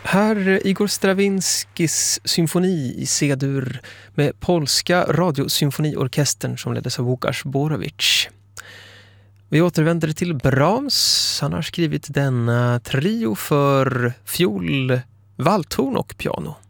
Här Igor Stravinskys symfoni i C-dur med polska radiosymfoniorkestern som leddes av Łukasz Borowicz. Vi återvänder till Brahms. Han har skrivit denna trio för fiol, valthorn och piano.